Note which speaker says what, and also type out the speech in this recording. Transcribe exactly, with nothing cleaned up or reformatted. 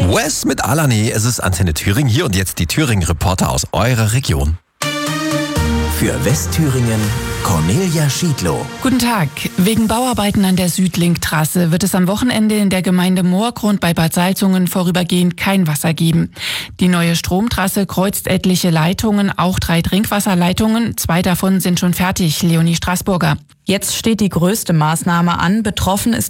Speaker 1: Wes mit Alane, es ist Antenne Thüringen hier und jetzt die Thüringen-Reporter aus eurer Region.
Speaker 2: Für Westthüringen Cornelia Schiedlow.
Speaker 3: Guten Tag. Wegen Bauarbeiten an der Südlink-Trasse wird es am Wochenende in der Gemeinde Moorgrund bei Bad Salzungen vorübergehend kein Wasser geben. Die neue Stromtrasse kreuzt etliche Leitungen, auch drei Trinkwasserleitungen. Zwei davon sind schon fertig. Leonie Straßburger.
Speaker 4: Jetzt steht die größte Maßnahme an. Betroffen ist